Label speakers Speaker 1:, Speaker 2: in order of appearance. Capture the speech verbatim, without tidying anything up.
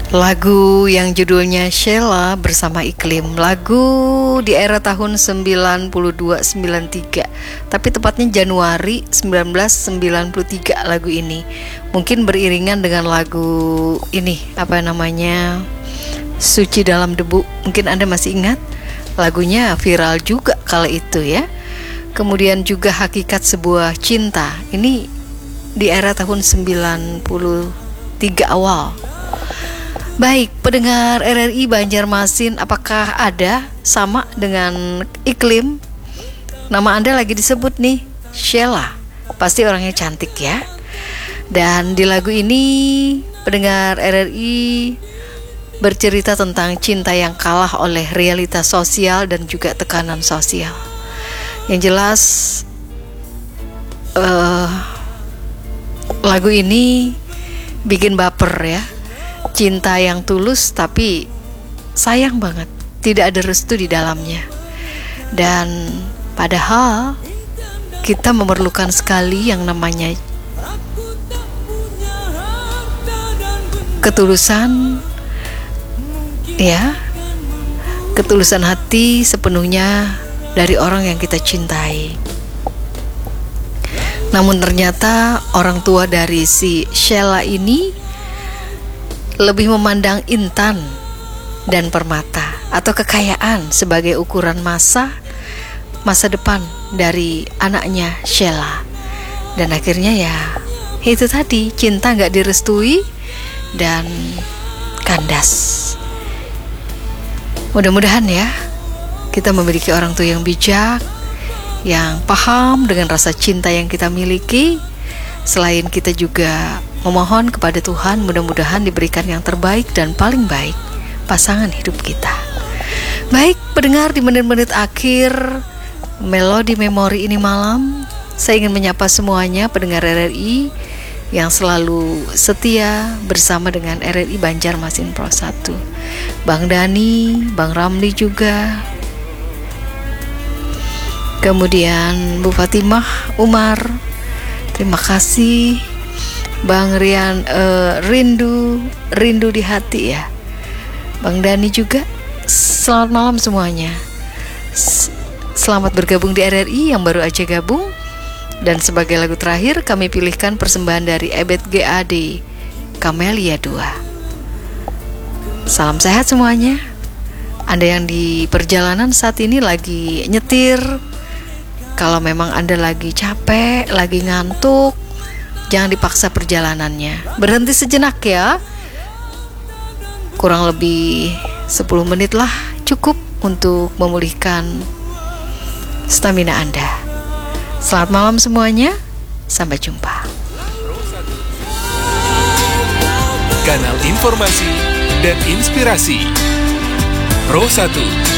Speaker 1: Lagu yang judulnya Sheila bersama Iklim. Lagu di era tahun sembilan puluh dua sembilan puluh tiga, tapi tepatnya Januari sembilan belas sembilan puluh tiga lagu ini. Mungkin beriringan dengan lagu ini, apa namanya, Suci Dalam Debu. Mungkin Anda masih ingat. Lagunya viral juga kala itu ya. Kemudian juga Hakikat Sebuah Cinta. Ini di era tahun sembilan puluh tiga awal. Baik, pendengar R R I Banjarmasin, apakah ada sama dengan Iklim? Nama Anda lagi disebut nih, Sheila. Pasti orangnya cantik ya. Dan di lagu ini pendengar R R I bercerita tentang cinta yang kalah oleh realitas sosial dan juga tekanan sosial. Yang jelas uh, lagu ini bikin baper ya. Cinta yang tulus tapi sayang banget tidak ada restu di dalamnya. Dan padahal kita memerlukan sekali yang namanya ketulusan, ya, ketulusan hati sepenuhnya dari orang yang kita cintai. Namun ternyata orang tua dari si Sheila ini lebih memandang intan dan permata atau kekayaan sebagai ukuran masa masa depan dari anaknya Sheila. Dan akhirnya ya itu tadi, cinta gak direstui dan kandas. Mudah-mudahan ya kita memiliki orang tua yang bijak, yang paham dengan rasa cinta yang kita miliki. Selain kita juga memohon kepada Tuhan, mudah-mudahan diberikan yang terbaik dan paling baik pasangan hidup kita. Baik, pendengar, di menit-menit akhir Melodi Memori ini malam, saya ingin menyapa semuanya pendengar R R I yang selalu setia bersama dengan R R I Banjarmasin Pro satu. Bang Dani, Bang Ramli juga. Kemudian Bu Fatimah Umar, terima kasih. Bang Rian, uh, rindu rindu di hati ya. Bang Dani juga. Selamat malam semuanya. S- Selamat bergabung di R R I yang baru aja gabung. Dan sebagai lagu terakhir kami pilihkan persembahan dari Ebet G A D, Kamelia dua. Salam sehat semuanya. Anda yang di perjalanan saat ini lagi nyetir, kalau memang Anda lagi capek, lagi ngantuk, jangan dipaksa perjalanannya. Berhenti sejenak ya. Kurang lebih sepuluh menit lah cukup untuk memulihkan stamina Anda. Selamat malam semuanya. Sampai jumpa.
Speaker 2: Kanal informasi dan inspirasi Pro satu.